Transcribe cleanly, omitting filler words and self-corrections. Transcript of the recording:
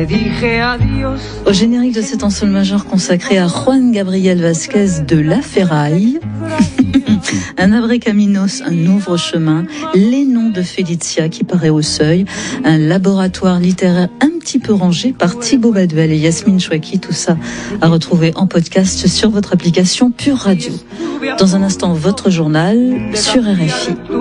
Au générique de cet ensemble majeur consacré à Juan Gabriel Vázquez de La Ferraille, un Abre Caminos, un ouvre-chemin, les noms de Félicia qui paraît au Seuil, un laboratoire littéraire un petit peu rangé par Thibaut Baduel et Yasmine Chouaki, tout ça à retrouver en podcast sur votre application Pure Radio. Dans un instant, votre journal sur RFI.